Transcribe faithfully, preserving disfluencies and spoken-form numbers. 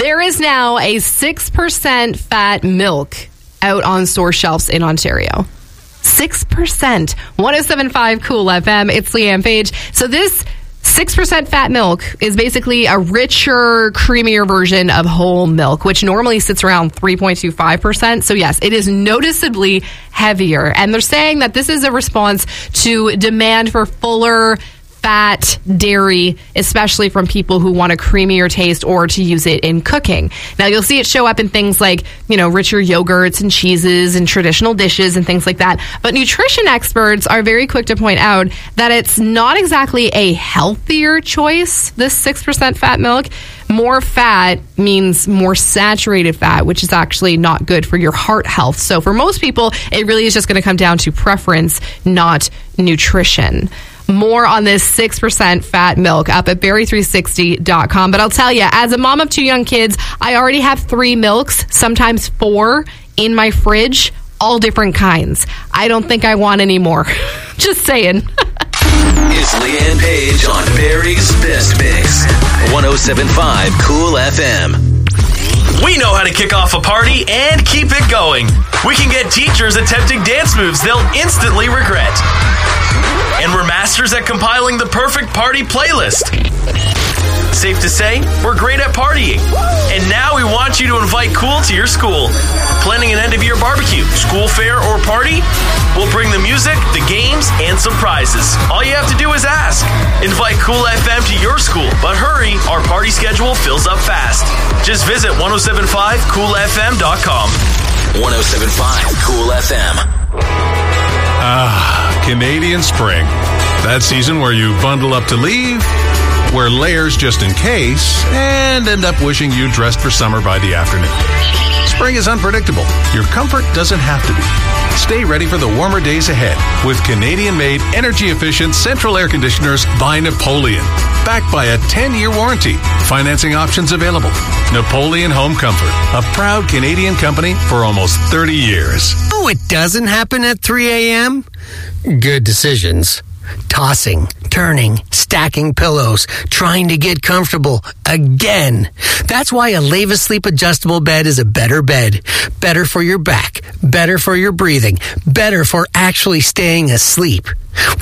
There is now a six percent fat milk out on store shelves in Ontario. six percent. one oh seven point five Cool F M. It's Leanne Page. So this six percent fat milk is basically a richer, creamier version of whole milk, which normally sits around three point two five percent. So yes, it is noticeably heavier. And they're saying that this is a response to demand for fuller fat dairy, especially from people who want a creamier taste or to use it in cooking. Now, you'll see it show up in things like, you know, richer yogurts and cheeses and traditional dishes and things like that. But nutrition experts are very quick to point out that it's not exactly a healthier choice, this six percent fat milk. More fat means more saturated fat, which is actually not good for your heart health. So for most people, it really is just going to come down to preference, not nutrition. More on this six percent fat milk up at berry three sixty dot com. But I'll tell you, as a mom of two young kids, I already have three milks, sometimes four, in my fridge, all different kinds. I don't think I want any more. Just saying. It's Leanne Page on Barry's Best Mix. one oh seven point five Cool F M. We know how to kick off a party and keep it going. We can get teachers attempting dance moves they'll instantly regret. And we're masters at compiling the perfect party playlist. Safe to say, we're great at partying. And now we want you to invite Cool to your school. Planning an end-of-year barbecue, school fair, or party? We'll bring the music, the games, and some prizes. All you have to do is ask. Invite Cool F M to your school, but hurry, our party schedule fills up fast. Just visit ten seventy-five cool f m dot com. ten seventy-five Cool F M. Ah, Canadian spring. That season where you bundle up to leave, wear layers just in case, and end up wishing you dressed for summer by the afternoon. Spring is unpredictable. Your comfort doesn't have to be. Stay ready for the warmer days ahead with Canadian-made, energy-efficient central air conditioners by Napoleon. Backed by a ten-year warranty. Financing options available. Napoleon Home Comfort, a proud Canadian company for almost thirty years. Oh, it doesn't happen at three a.m.? Good decisions. Tossing, turning, stacking pillows, trying to get comfortable again. That's why a Leva Sleep Adjustable Bed is a better bed. Better for your back, better for your breathing, better for actually staying asleep.